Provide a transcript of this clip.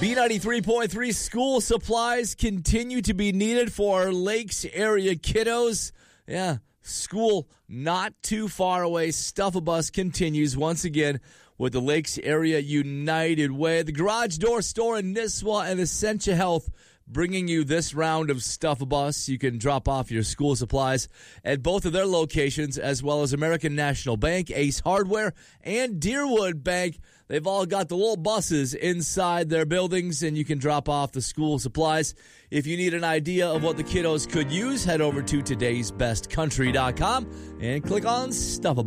B93.3 school supplies continue to be needed for our Lakes area kiddos. Yeah, school not too far away. Stuff-A-Bus continues once again with the Lakes Area United Way. The Garage Door Store in Nisswa and Essentia Health bringing you this round of Stuff-A-Bus. You can drop off your school supplies at both of their locations, as well as American National Bank, Ace Hardware, and Deerwood Bank. They've all got the little buses inside their buildings, and you can drop off the school supplies. If you need an idea of what the kiddos could use, head over to todaysbestcountry.com and click on Stuff-A-Bus.